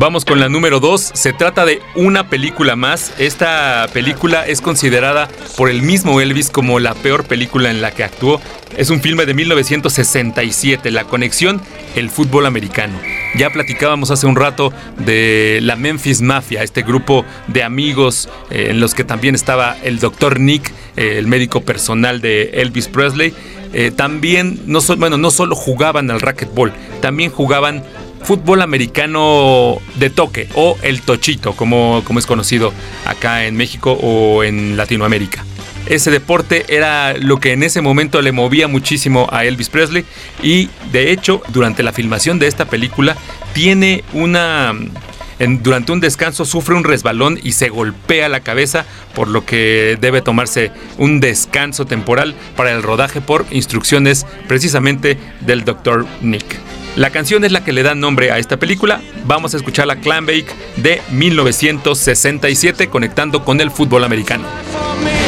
Vamos con la número 2. Se trata de una película más. Esta película es considerada por el mismo Elvis como la peor película en la que actuó. Es un filme de 1967, La Conexión, el fútbol americano. Ya platicábamos hace un rato de la Memphis Mafia, este grupo de amigos en los que también estaba el Dr. Nick, el médico personal de Elvis Presley. También, no solo jugaban al racquetball, también jugaban fútbol americano de toque o el tochito, como es conocido acá en México o en Latinoamérica. Ese deporte era lo que en ese momento le movía muchísimo a Elvis Presley y de hecho durante la filmación de esta película durante un descanso sufre un resbalón y se golpea la cabeza, por lo que debe tomarse un descanso temporal para el rodaje por instrucciones precisamente del Dr. Nick. La canción es la que le da nombre a esta película. Vamos a escuchar la Clambake de 1967 conectando con el fútbol americano.